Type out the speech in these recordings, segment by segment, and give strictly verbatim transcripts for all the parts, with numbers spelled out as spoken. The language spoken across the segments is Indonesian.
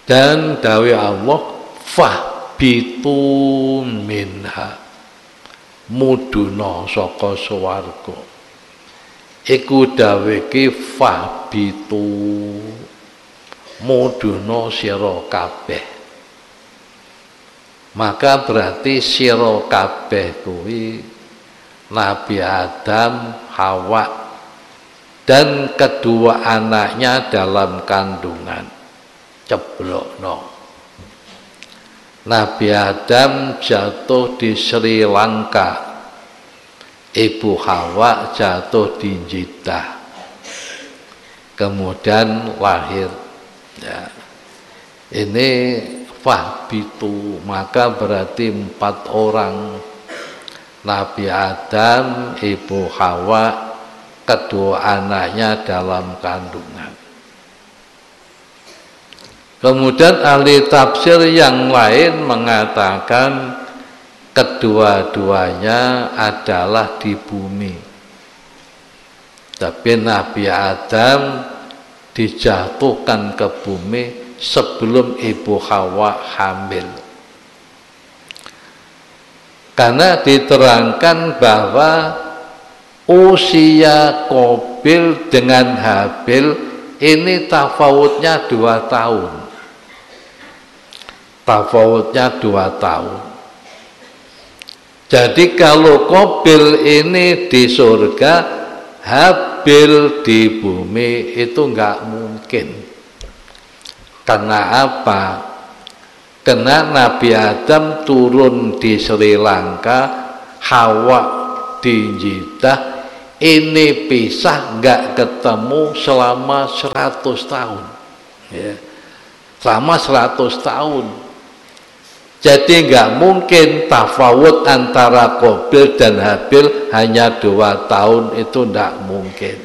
Dan dawe Allah fahbitu minha, muduna saka swarga. Iku dawe ki fahbitu, muduna sira kabeh. Maka berarti sira kabeh kuwi Nabi Adam, Hawa, dan kedua anaknya dalam kandungan. Ceblokno. Nabi Adam jatuh di Sri Lanka, Ibu Hawa jatuh di Jeddah, kemudian lahir. Ya. Ini fahbitu, maka berarti empat orang, Nabi Adam, Ibu Hawa, kedua anaknya dalam kandungan. Kemudian ahli tafsir yang lain mengatakan kedua-duanya adalah di bumi. Tapi Nabi Adam dijatuhkan ke bumi sebelum Ibu Hawa hamil. Karena diterangkan bahwa usia Qabil dengan Habil ini tafawutnya dua tahun. Tafawutnya dua tahun. Jadi kalau Qabil ini di surga, Habil di bumi, itu enggak mungkin. Karena apa? Karena Nabi Adam turun di Sri Lanka, Hawa di Jeddah, ini pisah enggak ketemu selama seratus tahun. Ya. Selama seratus tahun. Jadi enggak mungkin tafawut antara Qabil dan Habil hanya dua tahun, itu enggak mungkin.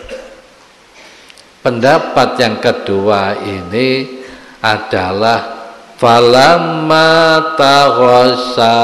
Pendapat yang kedua ini adalah falamma taghassa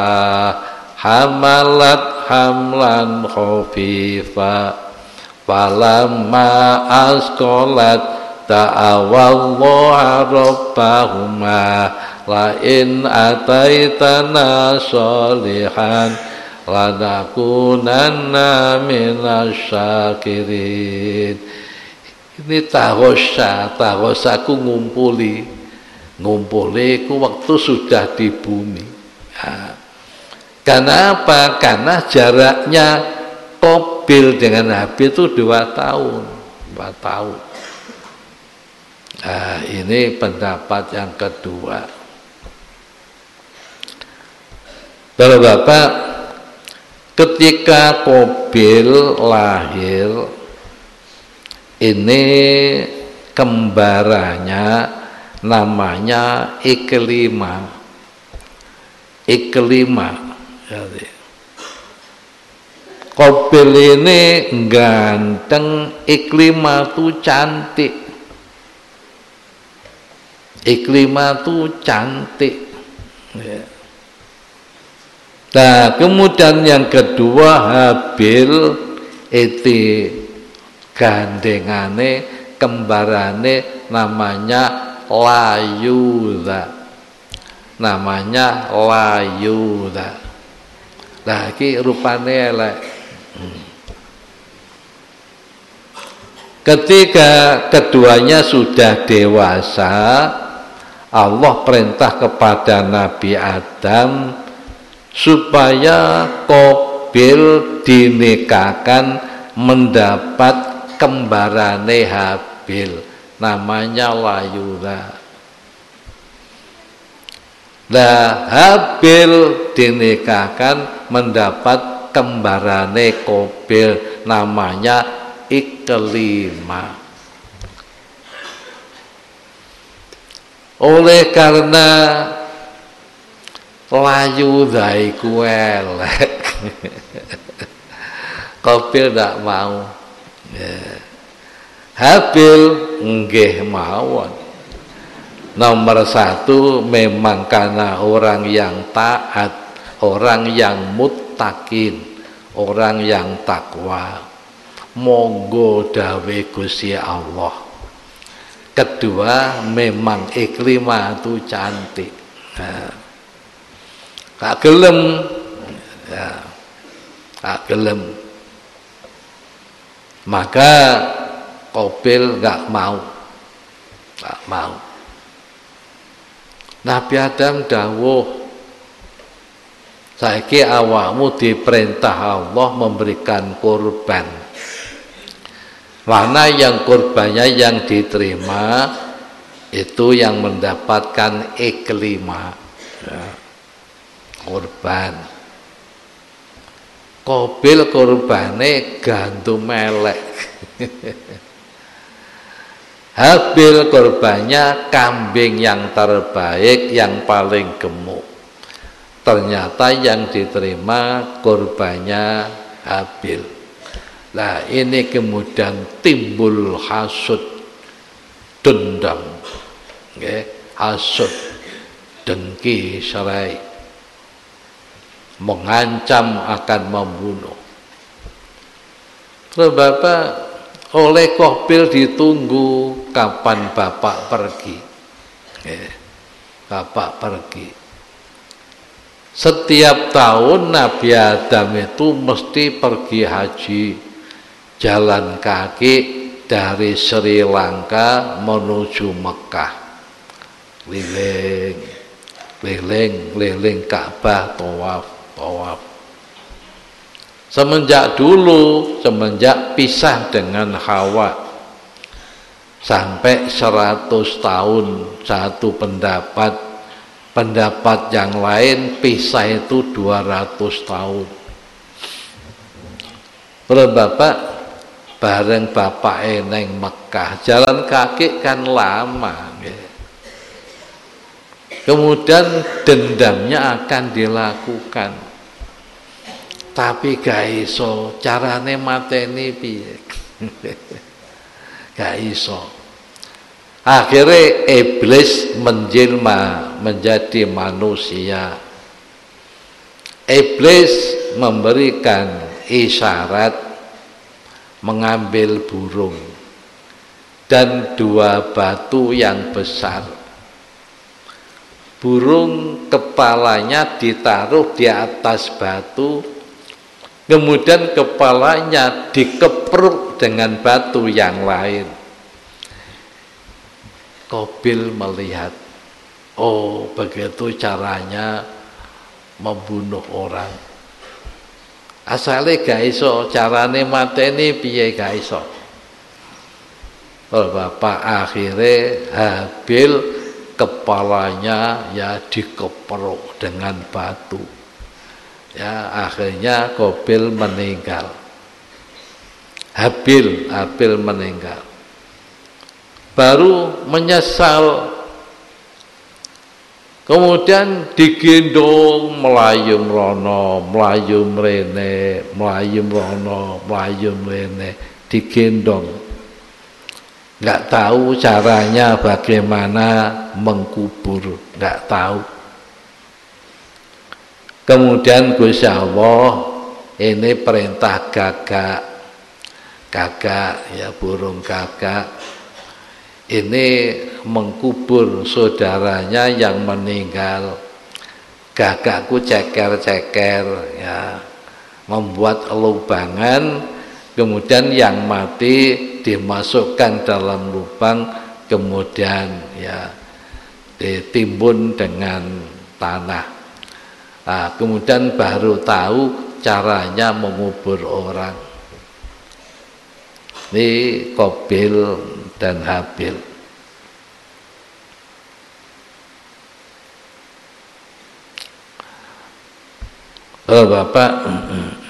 hamalat hamlan khafifa falamma asqalat ta'awallaha rabbahuma la in ataitana sholihan lanakunanna minasyakirin. Ini tahosa, tahosa ku ngumpuli, ngumpuli ku waktu sudah di bumi. Nah, karena apa? Karena jaraknya Qabil dengan Habil itu dua tahun, dua tahun. Nah, ini pendapat yang kedua. Kalau Bapak, ketika Qabil lahir, ini kembarannya namanya Iklima. Iklima. Qabil ini ganteng, Iklima tuh cantik. Iklima tuh cantik. Ya. Nah, kemudian yang kedua Habil itu gandengane kembarane namanya Layudha. Namanya Layudha. Nah, iki rupane elek. Hmm. Ketika keduanya sudah dewasa, Allah perintah kepada Nabi Adam supaya Qabil dinikahkan mendapat kembarane Habil, namanya Layudha. Nah, Habil dinikahkan mendapat kembarane Qabil, namanya Iklima. Oleh karena Layudha iku elek, Qabil tidak mau. Ya. Habil nggih mawon. Nomor satu memang karena orang yang taat, orang yang muttaqin, orang yang takwa. Monggo dawe Gusti Allah. kedua memang Iklimah itu cantik. Nah, gak gelem, ya, gak gelem. Maka Qabil gak mau, gak mau. Nabi Adam dawuh, saiki awakmu diperintah Allah memberikan kurban. Mana yang kurbannya yang diterima itu yang mendapatkan Iklimah, ya, kurban. Qabil kurbane gandum melek. Habil kurbannya kambing yang terbaik, yang paling gemuk. Ternyata yang diterima kurbannya Habil. Nah, ini kemudian timbul hasud, dendam, okay? Hasud, dengki serai, mengancam akan membunuh. Terus Bapak oleh Qabil ditunggu kapan Bapak pergi. Okay? Bapak pergi. Setiap tahun Nabi Adam itu mesti pergi haji, jalan kaki dari Sri Lanka menuju Mekah, keliling, keliling, keliling Ka'bah, tawaf, tawaf. Semenjak dulu, semenjak pisah dengan Hawa, sampai seratus tahun satu pendapat, pendapat yang lain pisah itu dua ratus tahun. Terus Bapak bareng Bapak eneng Mekah, jalan kaki kan lama, kemudian dendamnya akan dilakukan, tapi gak iso, carane mateni piye? Gak iso. Akhirnya iblis menjelma menjadi manusia. Iblis memberikan isyarat mengambil burung dan dua batu yang besar. Burung kepalanya ditaruh di atas batu, kemudian kepalanya dikepruk dengan batu yang lain. Qabil melihat, oh begitu caranya membunuh orang. Asale gak iso, carane mateni piye gak iso. Oh, Bapak akhirnya Habil kepalanya ya dikepruk dengan batu. Ya akhirnya Qabil meninggal. Habil, Habil meninggal. Baru menyesal, kemudian digendong melayu merono, melayu mrene, melayu merono, melayu mrene, digendong. Nggak tahu caranya bagaimana mengkubur, nggak tahu. Kemudian Gusti Allah ini perintah gagak, gagak ya burung gagak. Ini mengkubur saudaranya yang meninggal. Gagakku ceker-ceker ya, membuat lubangan, kemudian yang mati dimasukkan dalam lubang, kemudian ya ditimbun dengan tanah. Nah, kemudian baru tahu caranya mengubur orang. Ini Qabil dan Habil. Oh Bapak,